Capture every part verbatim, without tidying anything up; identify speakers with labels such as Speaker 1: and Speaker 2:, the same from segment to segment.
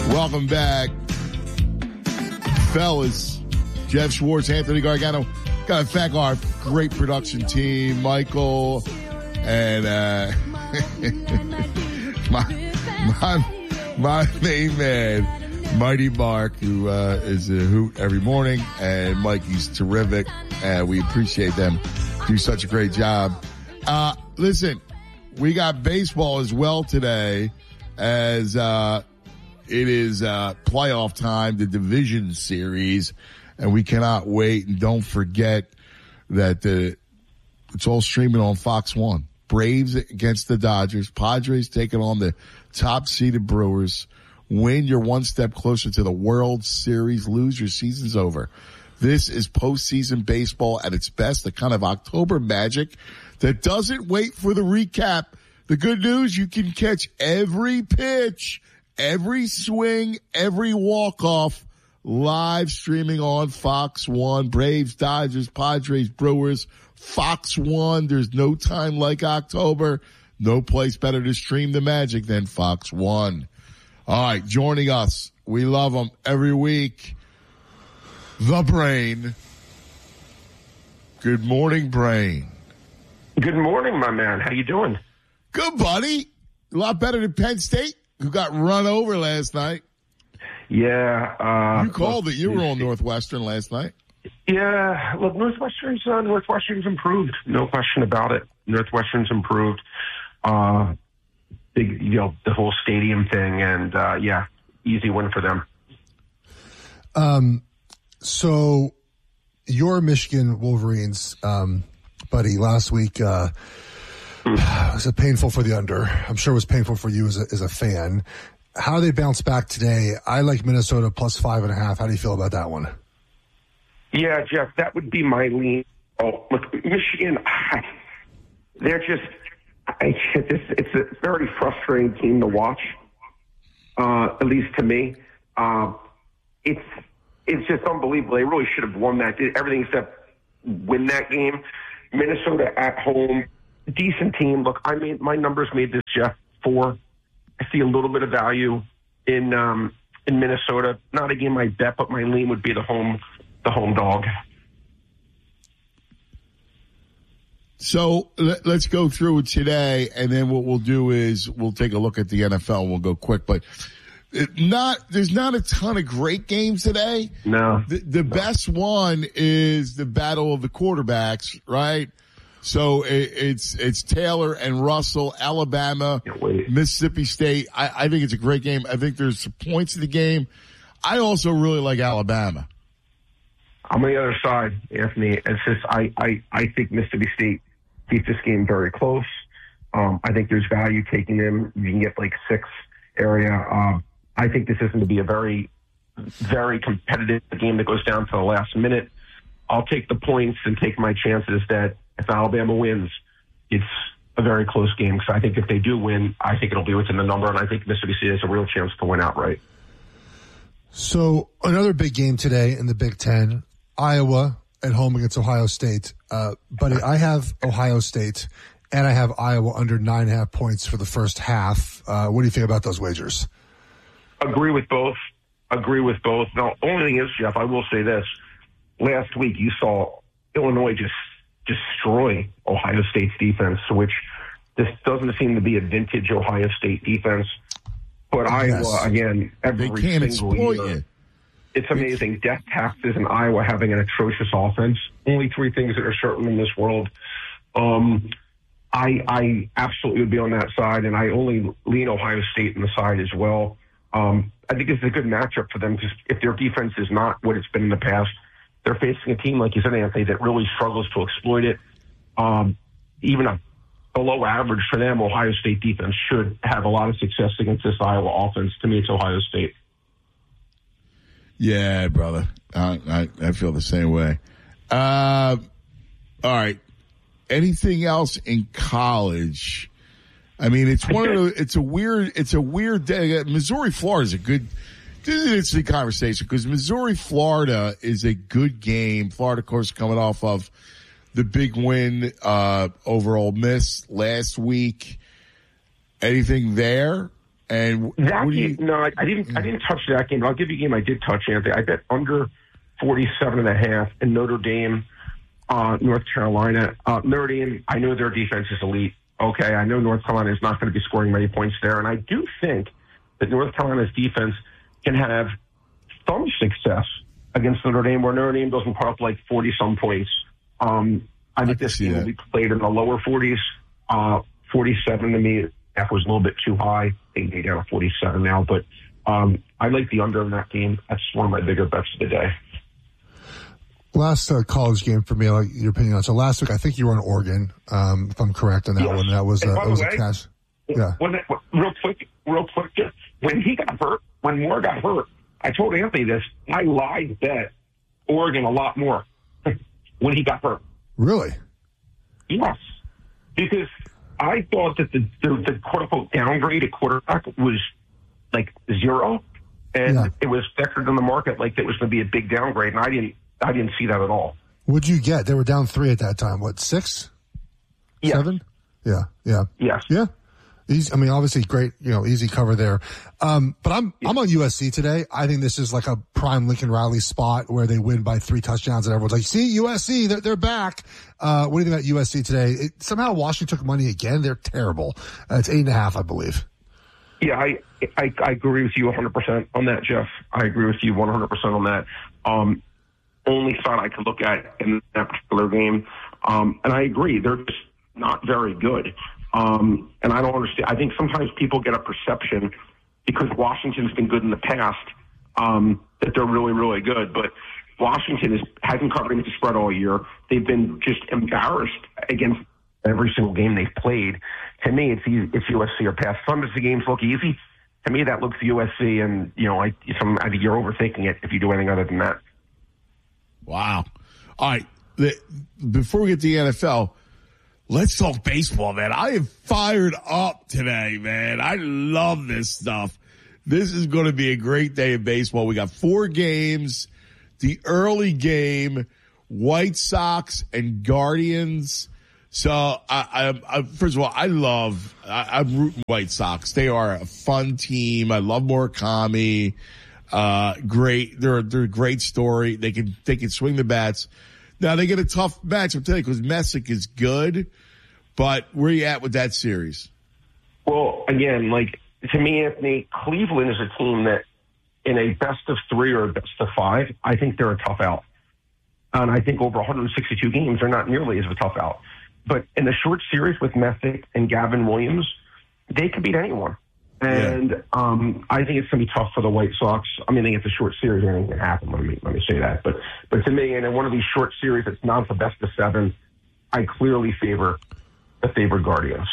Speaker 1: Welcome back, fellas. Jeff Schwartz, Anthony Gargano. Got to thank our great production team, Michael, and uh, my, my my main man, Mighty Mark, who uh, is a hoot every morning, and Mikey's terrific, and we appreciate them. Do such a great job. Uh, listen, we got baseball as well today, as uh, it is uh, playoff time, the division series. And we cannot wait. And don't forget that the, it's all streaming on Fox one. Braves against the Dodgers. Padres taking on the top-seeded Brewers. Win, you're one step closer to the World Series. Lose, your season's over. This is postseason baseball at its best, the kind of October magic that doesn't wait for the recap. The good news, you can catch every pitch, every swing, every walk-off live streaming on Fox one. Braves, Dodgers, Padres, Brewers, Fox one. There's no time like October. No place better to stream the magic than Fox one. All right, joining us, we love him every week, the Brain. Good morning, Brain.
Speaker 2: Good morning, my man. How you doing?
Speaker 1: Good, buddy. A lot better than Penn State, who got run over last night.
Speaker 2: Yeah. Uh,
Speaker 1: you called look, it. You were on Northwestern last night.
Speaker 2: Yeah. Look, Northwestern's, uh, Northwestern's improved. No question about it. Northwestern's improved. Uh, big, you know, the whole stadium thing, and, uh, yeah, easy win for them.
Speaker 3: Um, so your Michigan Wolverines, um, buddy, last week, uh, was it painful for the under? I'm sure it was painful for you as a, as a fan. How do they bounce back today? I like Minnesota plus five and a half. How do you feel about that one?
Speaker 2: Yeah, Jeff, that would be my lean. Oh, look, Michigan, they're just, I, it's, it's a very frustrating team to watch, uh, at least to me. Uh, it's, it's just unbelievable. They really should have won that, did everything except win that game. Minnesota at home, decent team. Look, I made, my numbers made this, Jeff, four. I see a little bit of value in um, in Minnesota. Not a game I bet, but my lean would be the home the home dog.
Speaker 1: So let, let's go through it today, and then what we'll do is we'll take a look at the N F L and we'll go quick. But it not there's not a ton of great games today.
Speaker 2: No.
Speaker 1: The, the
Speaker 2: no.
Speaker 1: best one is the battle of the quarterbacks, right? So it, it's it's Taylor and Russell, Alabama, Mississippi State. I, I think it's a great game. I think there's some points in the game. I also really like Alabama.
Speaker 2: I'm on the other side, Anthony. It's just I, I, I think Mississippi State keeps this game very close. Um, I think there's value taking them. You can get like six area. Um, I think this is going to be a very, very competitive game that goes down to the last minute. I'll take the points and take my chances that if Alabama wins, it's a very close game. Because I think if they do win, I think it'll be within the number, and I think Mississippi State has a real chance to win outright.
Speaker 3: So another big game today in the Big Ten, Iowa at home against Ohio State. Uh, buddy, I have Ohio State, and I have Iowa under nine and a half points for the first half. Uh, what do you think about those wagers?
Speaker 2: Agree with both. Agree with both. Now, only thing is, Jeff, I will say this. Last week, you saw Illinois just destroy Ohio State's defense, which this doesn't seem to be a vintage Ohio State defense. But
Speaker 1: Yes.
Speaker 2: Iowa, again, every
Speaker 1: They can't
Speaker 2: single
Speaker 1: exploit
Speaker 2: year,
Speaker 1: you.
Speaker 2: it's amazing. Death taxes in Iowa having an atrocious offense. Only three things that are certain in this world. Um, I, I absolutely would be on that side, and I only lean Ohio State on the side as well. Um, I think it's a good matchup for them because if their defense is not what it's been in the past, they're facing a team, like you said, Anthony, that really struggles to exploit it. Um, even a below average for them, Ohio State defense should have a lot of success against this Iowa offense. To me, it's Ohio State.
Speaker 1: Yeah, brother. I, I, I feel the same way. Uh, all right. Anything else in college? I mean, it's one of the, it's a weird, it's a weird day. Missouri, Florida is a good, this is an interesting conversation because Missouri, Florida is a good game. Florida, of course, coming off of the big win, uh, over Ole Miss last week. Anything there? And
Speaker 2: that
Speaker 1: what do
Speaker 2: game,
Speaker 1: you,
Speaker 2: no, I, I didn't. I didn't touch that game. But I'll give you a game I did touch, Anthony. I bet under forty-seven and a half in Notre Dame, uh, North Carolina. Uh, Notre Dame, I know their defense is elite. Okay, I know North Carolina is not going to be scoring many points there, and I do think that North Carolina's defense can have some success against Notre Dame, where Notre Dame doesn't put up like forty-some points. Um, I think
Speaker 1: I
Speaker 2: this game will be played in the lower forties. Uh, forty-seven to me, that was a little bit too high. They made down to forty-seven now, but um, I like the under in that game. That's one of my bigger bets of the day.
Speaker 3: Last uh, college game for me, I like your opinion on. So last week, I think you were on Oregon, um, if I'm correct on that
Speaker 2: Yes.
Speaker 3: one. That was, uh,
Speaker 2: And by
Speaker 3: that was
Speaker 2: the
Speaker 3: a
Speaker 2: way,
Speaker 3: cash. Yeah.
Speaker 2: When it, real quick, real quick, just, when he got hurt, when Moore got hurt, I told Anthony this. I lied bet Oregon a lot more when he got hurt.
Speaker 3: Really?
Speaker 2: Yes, because I thought that the, the, the quote-unquote downgrade at quarterback was like zero, and
Speaker 3: Yeah.
Speaker 2: it was vectored in the market like it was going to be a big downgrade, and I didn't I didn't see that at all.
Speaker 3: What'd you get? They were down three at that time. What, six?
Speaker 2: Yes.
Speaker 3: Seven? Yeah, yeah.
Speaker 2: Yes.
Speaker 3: Yeah. Easy, I mean, obviously great, you know, easy cover there. Um, but I'm, I'm on U S C today. I think this is like a prime Lincoln Riley spot where they win by three touchdowns and everyone's like, see, U S C, they're, they're back. Uh, what do you think about U S C today? It, somehow Washington took money again. They're terrible. Uh, it's eight and a half, I believe.
Speaker 2: Yeah, I, I, I agree with you one hundred percent on that, Jeff. I agree with you one hundred percent on that. Um, only thought I could look at in that particular game. Um, and I agree. They're just not very good. Um, and I don't understand. I think sometimes people get a perception because Washington's been good in the past, um, that they're really, really good. But Washington is, hasn't covered against the spread all year. They've been just embarrassed against every single game they've played. To me, it's easy, it's U S C or pass. Some of the games look easy. To me, that looks U S C, and you know, I, some, I think you're overthinking it if you do anything other than that.
Speaker 1: wow. All right. The, before we get to the N F L, let's talk baseball, man. I am fired up today, man. I love this stuff. This is going to be a great day of baseball. We got four games. The early game, White Sox and Guardians. So, I, I, I first of all, I love, I, I'm rooting White Sox. They are a fun team. I love Murakami. Uh, great. They're, they're a great story. They can, they can swing the bats. Now they get a tough match, I'm telling you, because Messick is good. But where are you at with that series?
Speaker 2: Well, again, like, to me, Anthony, Cleveland is a team that in a best of three or a best of five, I think they're a tough out. And I think over one hundred sixty-two games, they're not nearly as a tough out. But in the short series with Messick and Gavin Williams, they could beat anyone. And yeah. um, I think it's going to be tough for the White Sox. I mean, I think it's a short series. Anything can happen. Let me, let me say that. But, but to me, and in one of these short series that's not the best of seven, I clearly favor the favored Guardians.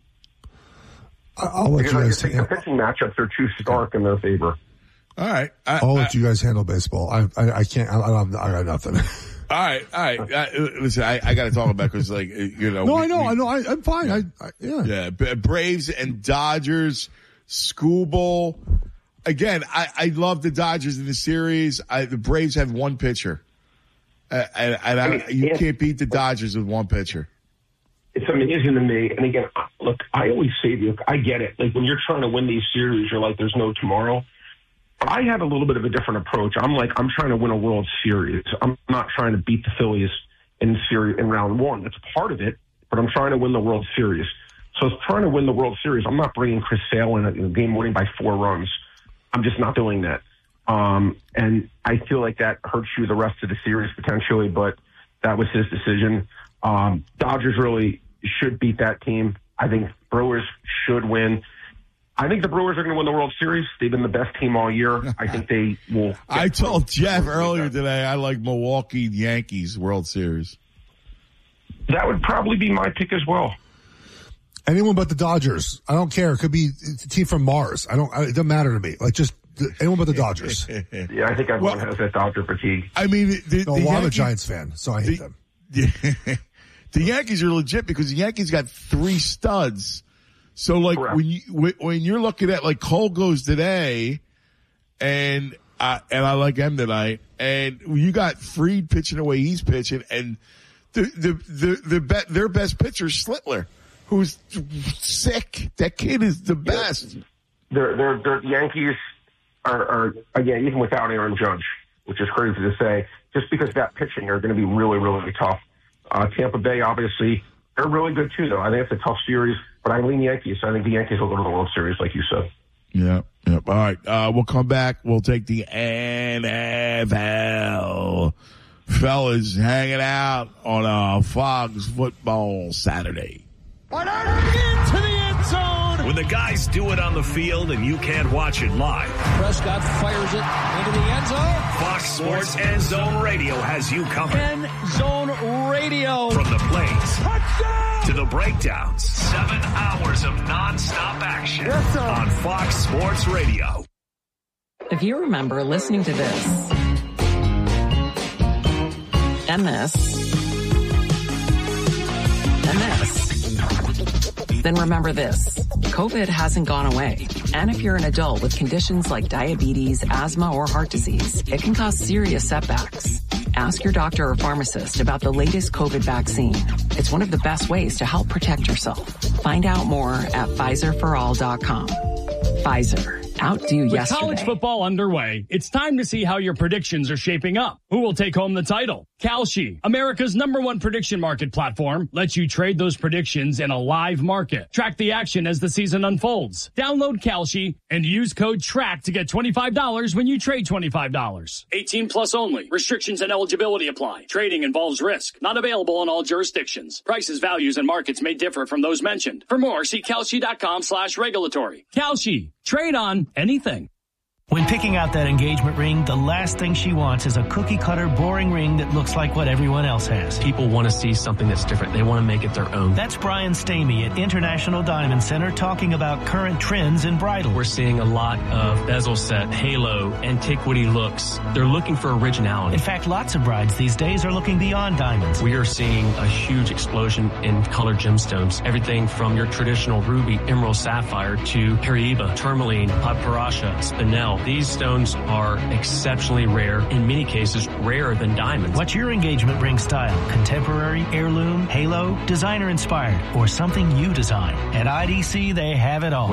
Speaker 3: I'll let
Speaker 2: because
Speaker 3: you guys.
Speaker 2: I think the pitching matchups are too stark in their favor.
Speaker 1: All right. I,
Speaker 3: I'll
Speaker 1: I,
Speaker 3: let you guys handle baseball. I I, I can't. I, I, don't, I got nothing.
Speaker 1: All right, all right. Uh, listen, I, I got to talk about because, like, you know.
Speaker 3: No,
Speaker 1: we,
Speaker 3: I know,
Speaker 1: we,
Speaker 3: I know. I, I'm fine.
Speaker 1: Yeah.
Speaker 3: I, I yeah.
Speaker 1: Yeah, Braves and Dodgers, Skubal. Again, I, I love the Dodgers in the series. I, the Braves have one pitcher, uh, and, and I,
Speaker 2: I mean,
Speaker 1: you
Speaker 2: yeah.
Speaker 1: can't beat the Dodgers with one pitcher.
Speaker 2: It's amazing to me. And again, look, I always say to you, I get it. Like when you're trying to win these series, you're like, there's no tomorrow. I have a little bit of a different approach. I'm like, I'm trying to win a World Series. I'm not trying to beat the Phillies in series in round one. That's part of it, but I'm trying to win the World Series. So it's trying to win the World Series. I'm not bringing Chris Sale in a, in a game winning by four runs. I'm just not doing that. Um, and I feel like that hurts you the rest of the series potentially, but that was his decision. Um, Dodgers really should beat that team. I think Brewers should win. I think the Brewers are going to win the World Series. They've been the best team all year. I think they will.
Speaker 1: I told Jeff earlier today I like Milwaukee Yankees World Series.
Speaker 2: That would probably be my pick as well.
Speaker 3: Anyone but the Dodgers. I don't care. It could be a team from Mars. I don't. It doesn't matter to me. Like just anyone but the Dodgers.
Speaker 2: Yeah, I think everyone well, has that Dodger fatigue.
Speaker 1: I mean, the,
Speaker 3: no,
Speaker 1: the
Speaker 3: well,
Speaker 1: Yankees,
Speaker 3: I'm a Giants fan, so I hate
Speaker 1: the,
Speaker 3: them.
Speaker 1: Yeah, the Yankees are legit because the Yankees got three studs. So, like,
Speaker 2: Correct.
Speaker 1: when you, when you're looking at, like, Cole goes today, and, uh, and I like him tonight, and you got Fried pitching the way he's pitching, and the, the, the, the be, their best pitcher is Slittler, who's sick. That kid is the best.
Speaker 2: they're, they're, they're, the Yankees are, are, again, even without Aaron Judge, which is crazy to say, just because that pitching are going to be really, really tough. Uh, Tampa Bay, obviously, they're really good too, though. I think it's a tough series, but I lean Yankees. I think the Yankees will go to the World Series, like you said.
Speaker 1: Yeah, yeah. All right, uh, we'll come back. We'll take the N F L. Fellas hanging out on a Fox Football Saturday.
Speaker 4: Into the end zone.
Speaker 5: When the guys do it on the field and you can't watch it live.
Speaker 4: Prescott fires it into the end zone.
Speaker 5: Fox Sports End Zone Radio has you covered.
Speaker 4: End Zone Radio.
Speaker 5: From the plays
Speaker 4: Touchdown!
Speaker 5: to the breakdowns. Seven hours of nonstop action.
Speaker 4: Yes, sir.
Speaker 5: On Fox Sports Radio.
Speaker 6: If you remember listening to this and this and this, then remember this. COVID hasn't gone away. And if you're an adult with conditions like diabetes, asthma, or heart disease, it can cause serious setbacks. Ask your doctor or pharmacist about the latest COVID vaccine. It's one of the best ways to help protect yourself. Find out more at Pfizer for all dot com. Pfizer. Outdo
Speaker 7: With
Speaker 6: yesterday.
Speaker 7: college football underway, it's time to see how your predictions are shaping up. Who will take home the title? Kalshi, America's number one prediction market platform, lets you trade those predictions in a live market. Track the action as the season unfolds. Download Kalshi and use code TRACK to get twenty-five dollars when you trade twenty-five dollars. eighteen plus only. Restrictions and eligibility apply. Trading involves risk. Not available in all jurisdictions. Prices, values, and markets may differ from those mentioned. For more, see Kalshi.com slash regulatory. Kalshi. Trade on anything.
Speaker 8: When picking out that engagement ring, the last thing she wants is a cookie-cutter, boring ring that looks like what everyone else has.
Speaker 9: People want to see something that's different. They want to make it their own.
Speaker 8: That's Brian Stamey at International Diamond Center talking about current trends in bridal.
Speaker 9: We're seeing a lot of bezel set, halo, antiquity looks. They're looking for originality.
Speaker 8: In fact, lots of brides these days are looking beyond diamonds.
Speaker 9: We are seeing a huge explosion in colored gemstones. Everything from your traditional ruby, emerald, sapphire to Caribe, tourmaline, paparasha, spinel. These stones are exceptionally rare, in many cases rarer than diamonds.
Speaker 8: What's your engagement ring style? Contemporary, heirloom, halo, designer inspired, or something you design? At I D C, they have it all.